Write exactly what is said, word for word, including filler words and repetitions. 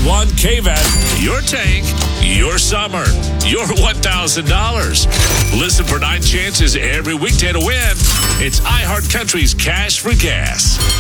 one K V A T. Your tank, your summer, your one thousand dollars. Listen for nine chances every weekday to win. It's iHeart Country's Cash for Gas.